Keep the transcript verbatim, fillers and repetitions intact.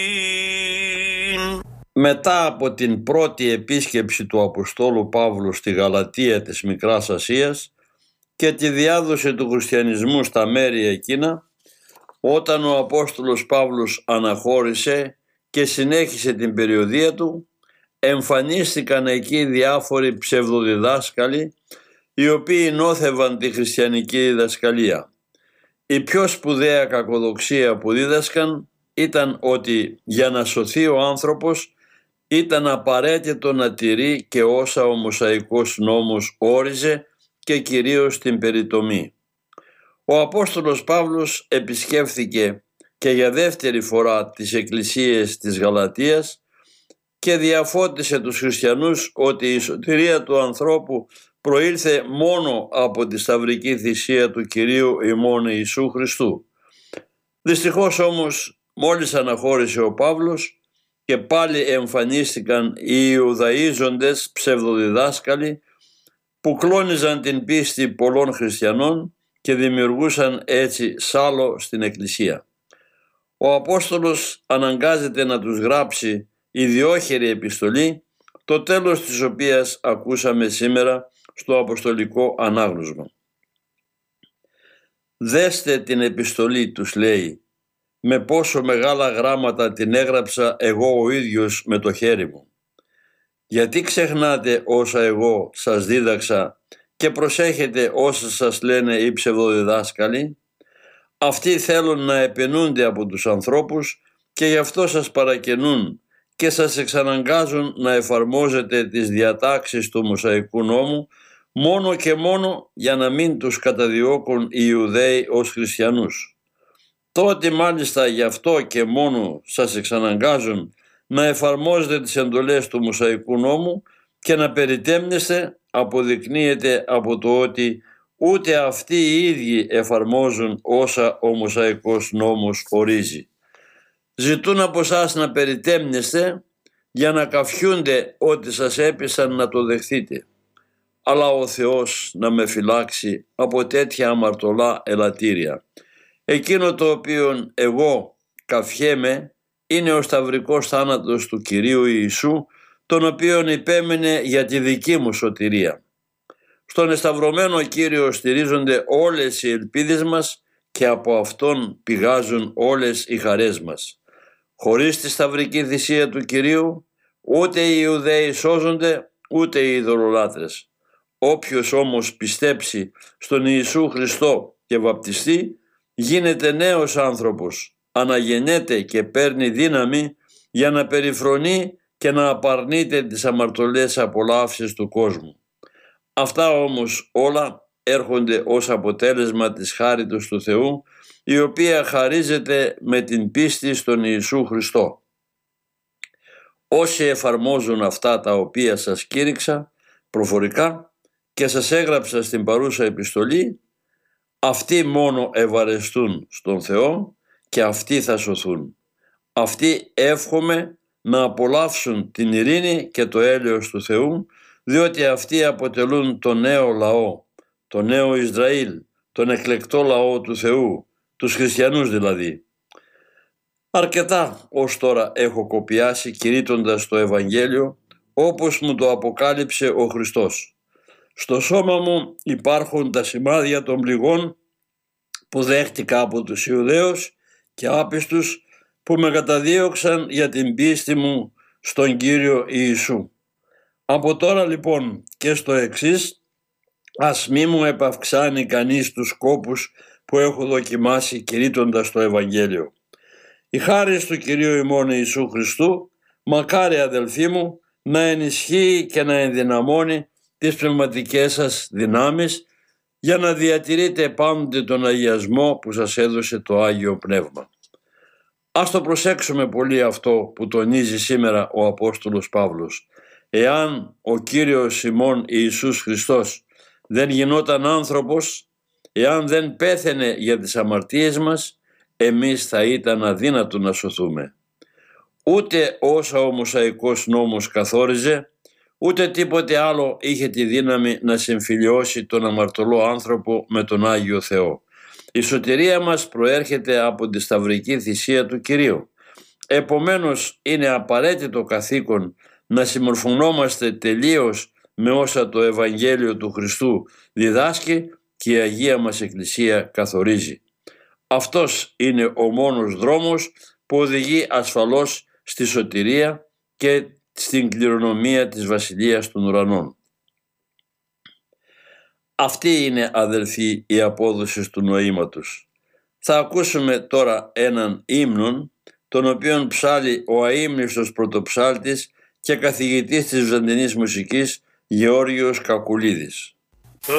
Μετά από την πρώτη επίσκεψη του Αποστόλου Παύλου στη Γαλατεία της Μικράς Ασίας και τη διάδοση του χριστιανισμού στα μέρη εκείνα, όταν ο Απόστολος Παύλος αναχώρησε και συνέχισε την περιοδεία του, εμφανίστηκαν εκεί διάφοροι ψευδοδιδάσκαλοι οι οποίοι νόθευαν τη χριστιανική διδασκαλία. Η πιο σπουδαία κακοδοξία που δίδασκαν ήταν ότι για να σωθεί ο άνθρωπος ήταν απαραίτητο να τηρεί και όσα ο Μωσαϊκός νόμος όριζε και κυρίως την περιτομή. Ο Απόστολος Παύλος επισκέφθηκε και για δεύτερη φορά τις εκκλησίες της Γαλατίας και διαφώτισε τους χριστιανούς ότι η σωτηρία του ανθρώπου προήλθε μόνο από τη σταυρική θυσία του Κυρίου ημών Ιησού Χριστού. Δυστυχώς όμως, μόλις αναχώρησε ο Παύλος και πάλι εμφανίστηκαν οι Ιουδαΐζοντες ψευδοδιδάσκαλοι που κλώνιζαν την πίστη πολλών χριστιανών και δημιουργούσαν έτσι σάλο στην Εκκλησία. Ο Απόστολος αναγκάζεται να τους γράψει ιδιόχερη επιστολή, το τέλος της οποίας ακούσαμε σήμερα στο Αποστολικό Ανάγνωσμα. «Δέστε την επιστολή», τους λέει, «με πόσο μεγάλα γράμματα την έγραψα εγώ ο ίδιος με το χέρι μου. Γιατί ξεχνάτε όσα εγώ σας δίδαξα και προσέχετε όσα σας λένε οι ψευδοδιδάσκαλοι? Αυτοί θέλουν να επαινούνται από τους ανθρώπους και γι' αυτό σας παρακαινούν και σας εξαναγκάζουν να εφαρμόζετε τις διατάξεις του Μωσαϊκού νόμου μόνο και μόνο για να μην τους καταδιώκουν οι Ιουδαίοι ως χριστιανούς. Τότε μάλιστα γι' αυτό και μόνο σας εξαναγκάζουν να εφαρμόζετε τις εντολές του Μωσαϊκού νόμου και να περιτέμνεστε αποδεικνύεται από το ότι ούτε αυτοί οι ίδιοι εφαρμόζουν όσα ο Μωσαϊκός νόμος ορίζει. Ζητούν από εσάς να περιτέμνεστε για να καφιούνται ότι σας έπεισαν να το δεχθείτε. Αλλά ο Θεός να με φυλάξει από τέτοια αμαρτωλά ελαττήρια. Εκείνο το οποίο εγώ καφιέμαι είναι ο σταυρικός θάνατος του Κυρίου Ιησού, τον οποίον υπέμενε για τη δική μου σωτηρία. Στον εσταυρωμένο Κύριο στηρίζονται όλες οι ελπίδες μας και από Αυτόν πηγάζουν όλες οι χαρές μας. Χωρίς τη σταυρική θυσία του Κυρίου, ούτε οι Ιουδαίοι σώζονται, ούτε οι ειδωλολάτρες. Όποιος όμως πιστέψει στον Ιησού Χριστό και βαπτιστεί, γίνεται νέος άνθρωπος, αναγεννέται και παίρνει δύναμη για να περιφρονεί και να απαρνείται τις αμαρτωλές απολαύσεις του κόσμου. Αυτά όμως όλα έρχονται ως αποτέλεσμα της χάριτος του Θεού, η οποία χαρίζεται με την πίστη στον Ιησού Χριστό. Όσοι εφαρμόζουν αυτά τα οποία σας κήρυξα προφορικά και σας έγραψα στην παρούσα επιστολή, αυτοί μόνο ευαρεστούν στον Θεό και αυτοί θα σωθούν. Αυτοί εύχομαι να απολαύσουν την ειρήνη και το έλεος του Θεού, διότι αυτοί αποτελούν το νέο λαό, το νέο Ισραήλ, τον εκλεκτό λαό του Θεού, τους χριστιανούς δηλαδή. Αρκετά ως τώρα έχω κοπιάσει κηρύττοντας το Ευαγγέλιο όπως μου το αποκάλυψε ο Χριστός. Στο σώμα μου υπάρχουν τα σημάδια των πληγών που δέχτηκα από τους Ιουδαίους και άπιστους που με καταδίωξαν για την πίστη μου στον Κύριο Ιησού. Από τώρα λοιπόν και στο εξής, ας μη μου επαυξάνει κανείς τους κόπους που έχω δοκιμάσει κηρύττοντας το Ευαγγέλιο. Η χάρις του Κυρίου ημών Ιησού Χριστού, μακάρι αδελφοί μου, να ενισχύει και να ενδυναμώνει τις πνευματικές σας δυνάμεις για να διατηρείτε πάντοτε τον αγιασμό που σας έδωσε το Άγιο Πνεύμα. Ας το προσέξουμε πολύ αυτό που τονίζει σήμερα ο Απόστολος Παύλος. Εάν ο Κύριος ημών Ιησούς Χριστός δεν γινόταν άνθρωπος, εάν δεν πέθαινε για τις αμαρτίες μας, εμείς θα ήταν αδύνατο να σωθούμε. Ούτε όσα ο Μωσαϊκός νόμος καθόριζε, ούτε τίποτε άλλο είχε τη δύναμη να συμφιλιώσει τον αμαρτωλό άνθρωπο με τον Άγιο Θεό. Η σωτηρία μας προέρχεται από τη σταυρική θυσία του Κυρίου. Επομένως είναι απαραίτητο καθήκον να συμμορφωνόμαστε τελείως με όσα το Ευαγγέλιο του Χριστού διδάσκει και η Αγία μας Εκκλησία καθορίζει. Αυτός είναι ο μόνος δρόμος που οδηγεί ασφαλώς στη σωτηρία και στην κληρονομία της Βασιλείας των Ουρανών. Αυτή είναι, αδελφοί, η απόδοση του νοήματος. Θα ακούσουμε τώρα έναν ύμνον, τον οποίον ψάλει ο αείμνηστος πρωτοψάλτης και καθηγητής της Βυζαντινής μουσικής Γεώργιος Κακουλίδης.